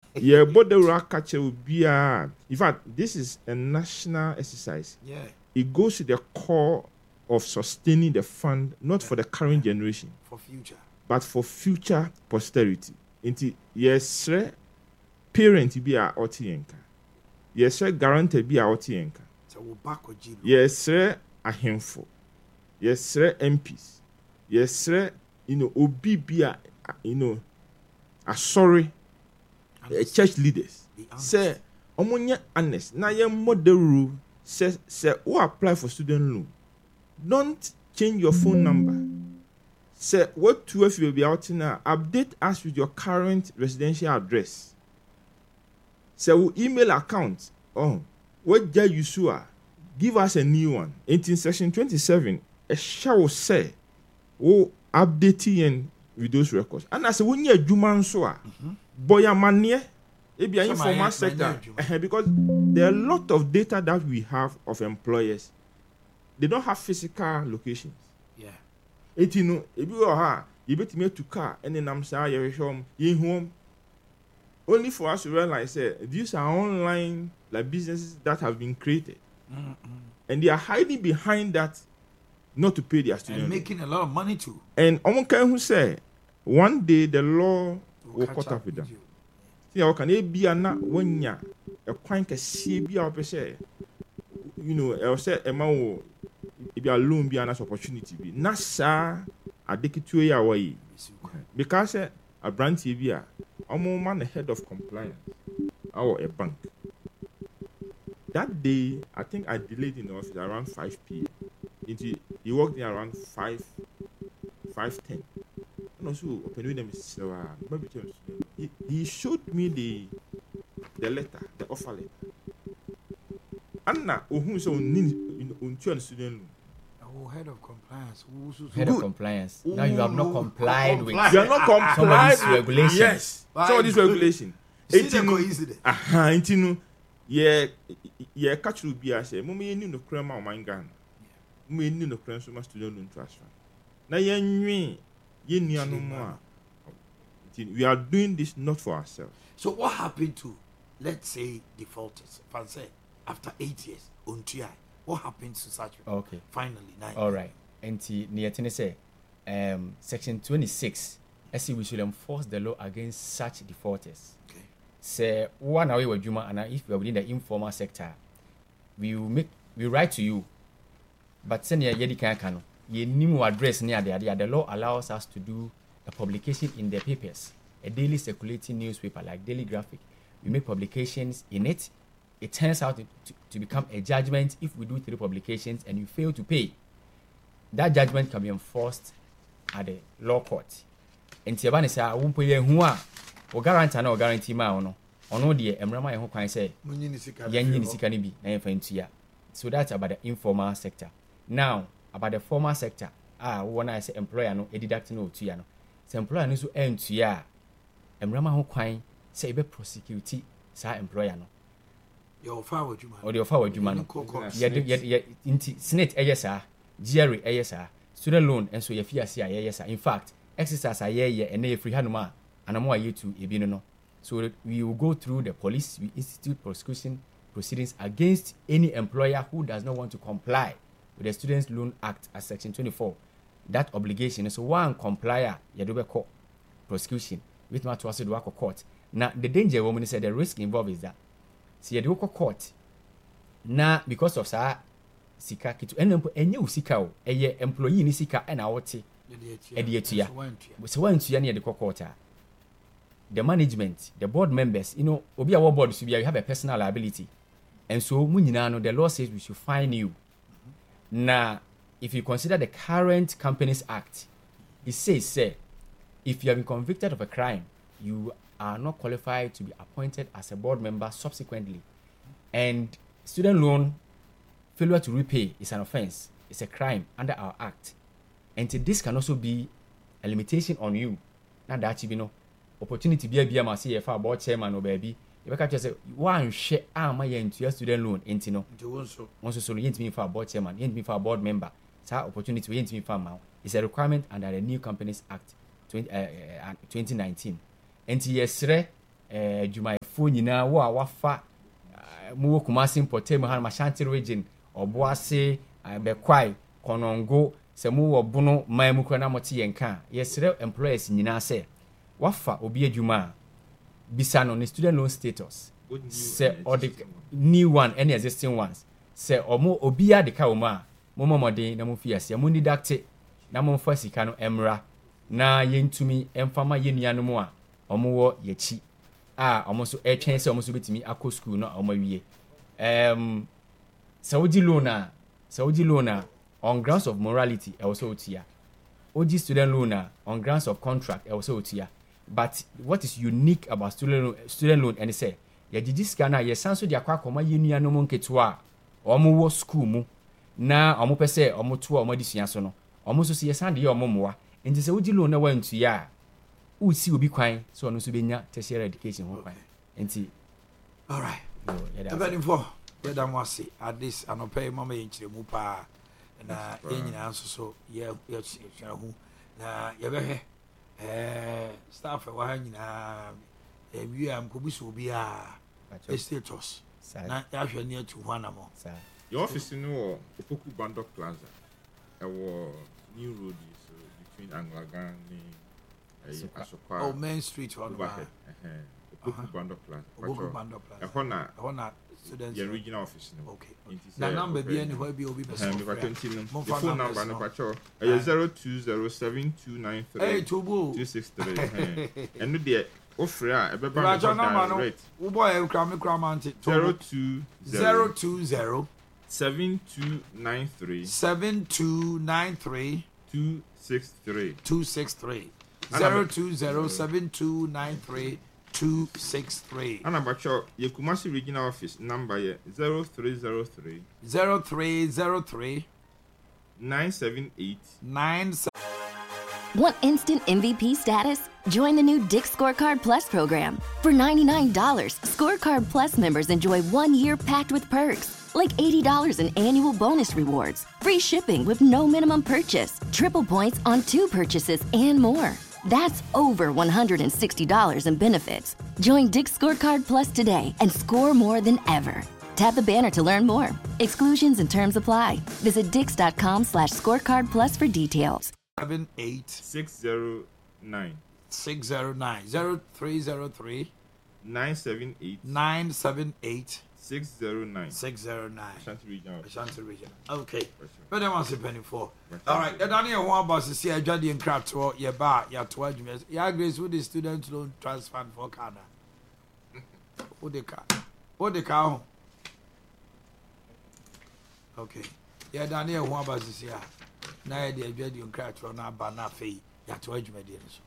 Yeah, but the rock catcher will be in fact, this is a national exercise. Yeah. It goes to the core of sustaining the fund, not for the current generation, For future. but for future posterity. Inti yes, parent be a otienka. Yes, guarantee be a otienka. So we'll back with Gino. Yes, a handful. Yes, MPs. Yes, obi be a sorry. Church leaders say omonya honest na ye model rule say who apply for student loan, don't change your phone number. Say what 12 will be out now, update us with your current residential address. Say email account what you sure give us a new one. In section 27 a shall say updating with those records. And I say when you adwuma so boy amanie ebi informal sector because there are a lot of data that we have of employers. They don't have physical locations. Yeah. Ebi you bet me to car and then I'm say you home. Only for us to realize these are online like businesses that have been created. And they are hiding behind that not to pay their students. And making a lot of money too. And who say one day the law will caught up with them. See how can it be a when ya a quite a CB say I'll say a man if you alone be an opportunity be nasa a decade 2 year away because a brand TV a man head of compliance or a bank. That day I think I delayed in the office around 5 p.m. He walked in around 5:10. No, so open them is he showed me the letter, the offer letter. Anna, who so on student. Head of compliance. Head of compliance. Now you have not complied with. You are not complied some of these regulations. Yes, some of these regulations. 18. Yeah, catch will be as a mommy knew no crime on my gun. Me knew no crime so much student loan transfer. Now no more. We are doing this not for ourselves. So what happened to, let's say, defaulters? After 8 years, what happens to such people? Okay. Finally, 9. All right. And say, section 26, as we should enforce the law against such defaulters. Okay. Say one away with Juma, and if we are within the informal sector, we write to you, but send your yedikano. Your new address near the law allows us to do a publication in the papers, a daily circulating newspaper like Daily Graphic. We make publications in it. It turns out to become a judgment if we do 3 publications and you fail to pay. That judgment can be enforced at the law court. And Tiabani say, I won't pay you or guarantee no guarantee ma ono. Ono de emrama ye ho kwan say yanyi ni sika ni bi na ye fantua. So that's about the informal sector. Now, about the formal sector, when I say employer no deduct no tuya no. So employer no so entua emrama ho kwan say be prosecute sa employer no. Your file juma. Or your file juma no. Yeah, Senate ayesa, GRA ayesa, student loan and so ye fee ase ayesa. In fact, exercise aye and ye free hanuma and more ye to ebino no. So we will go through the police, we institute prosecution proceedings against any employer who does not want to comply with the Students' Loan Act as Section 24. That obligation is one complier, you do court prosecution, with my to do court. Now, the danger woman said the risk involved is that, see, you do court. Now, because of sa sika kitu, and you sika, a employee ni sika, and our tea, so when to any the court. The management, the board members, obi our board should be you have a personal liability. And so the law says we should fine you. Now, if you consider the current Companies Act, it says, if you have been convicted of a crime, you are not qualified to be appointed as a board member subsequently. And student loan failure to repay is an offense. It's a crime under our act. And this can also be a limitation on you. Not that you opportunity be a must see for board chairman or baby. You can just say one share my into your student loan into once so you me for a board chairman, you me for a board member. So opportunity you me for now. It's a requirement under the new Companies Act 2019. And yes, adwumayɛfoɔ nyinaa wo a wafa mu wɔ Kumasi Mpɔtam ha Ashanti region Obuase Bekwai Konongo sɛ mu wɔ bono man mu kora na mote yɛn ka yɛsrɛ employers nyinaa sɛ wafa obi adwuma bisa no ne student loan status sɛ ɔde new one and existing ones sɛ ɔmo obi ade ka wo ma mo momɔden na mo fi ase mo ni dakte na mo fa sika no emra na yɛntumi emfama yɛnuanom a ɔmo wɔ yɛchi a ɔmo so ɛtwɛn sɛ ɔmo so betumi akɔ school no ɔmo awie sɛ wogi loan on grounds of morality also otua ogi student loan on grounds of contract also otua but what is unique about student loan and say yɛgyegye sika no a yɛsan so de akɔ akɔma yɛnuanom nketewa a ɔmo wɔ school mu na ɔmo pɛ sɛ ɔmo to a ɔmo adesua so no ɔmo so yɛsan de yɛ ɔmo mmoa nti sɛ wogi loan na wantua a wosi obi kwan sɛ ɔno so bɛnya tertiary education ho kwan nti alright ɛbɛnifo yɛda mo ase adis anɔpɛ mama yɛnkyerɛ mu paa na yɛnyinaa nso so yɛhyɛ ho na yɛbɛhwɛ staff ɛwɔ ha nyinaa wie a mkɔbi so obi a status na yɛahwɛ ne atu ho anamɔ your office no wɔ Opoku Bando Plaza ɛwɔ New Road so between Anglican and Asokwa Main Street on Opoku Bando Plaza ɛhɔ na students your regional office no okay na number bi any where be obi person the phone number no pacho 0207293263 hey tubu 263 and no there offer a ebeba no rate wo boy e kra man 020 7293 263 0207293 263 and about your Kumasi regional office number 0303 978 Want instant MVP status? Join the new Dick's Scorecard Plus program. For $99, Scorecard Plus members enjoy 1 year packed with perks, like $80 in annual bonus rewards, free shipping with no minimum purchase, triple points on 2 purchases, and more. That's over $160 in benefits. Join Dick's Scorecard Plus today and score more than ever. Tap the banner to learn more. Exclusions and terms apply. Visit dix.com/scorecard plus for details. 78609 609 0303 978 609 Ashanti region. Okay. But I want to penny for. All right. Daniel one boss is here. Jadi and crap to your bar. Your 12 years. You grace with the student loan transfer for Canada. What the car? Okay. Yeah, Daniel one boss is here. Now the Jadi and crap to na bana fee. Your 12 years.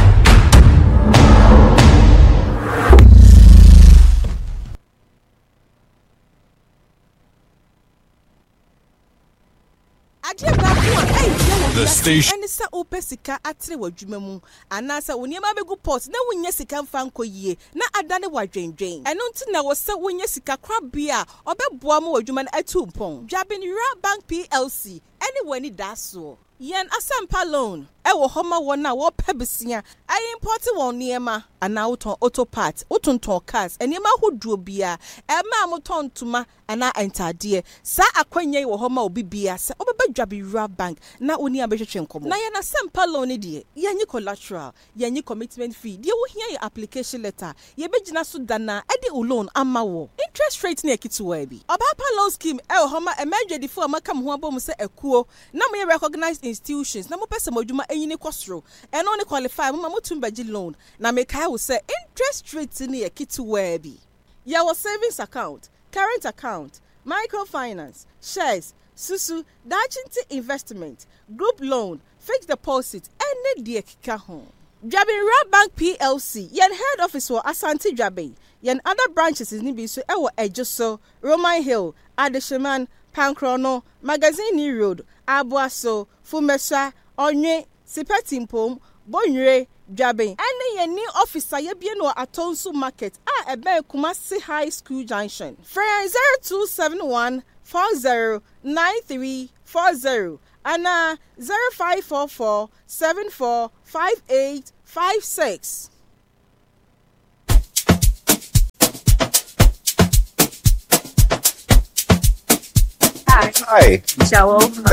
The station and sa ope sika atre wadwuma mu anasa woniema begu port na wonya sika mfa nkoyie na adane wadwendwen eno nti na wo se wonya sika krabia obeboa mu wadwuma na atu mpon Dwabinwura Bank PLC anywhere ni daso yen asampa loan ewo homa wona wo pebesia I import won niema ana woton auto part wotonton cars eniema hoduo bia ema moton tuma ana entade sa akwanye wo homa obi bia sa obeba Dwabinwura Bank na oni abehwehwe nkomo na yen asampa loan die yenyi collateral yenyi commitment fee die wo hia your application letter ye begina so dana ede loan ama wo interest rate na ekitiwa bi obapa loan scheme ewo homa emergency fo amaka mo ho abom se ekuo na mo recognized institutions na mo pese modwuma enyine kwosro eno ne qualify mo motum baji loan na me kai wo say interest rate ni ekitiwa bi ya wo savings account current account microfinance shares susu dachinti investment group loan fixed deposit any de kika ho Dwabinwura Bank PLC yen head office for Asante Dwabe yen other branches ni bi so ewo Ejoso Roman Hill Adesheman Pankrono Magazine Road Abuaso Fumesa Onye Sipetimpom Bonre Dwabe any yen ni officer ye bie no Atonsu Market a ebe Kumasi High School Junction Frey 0271 409340 Ana 0544 745856 Hi. Ciao.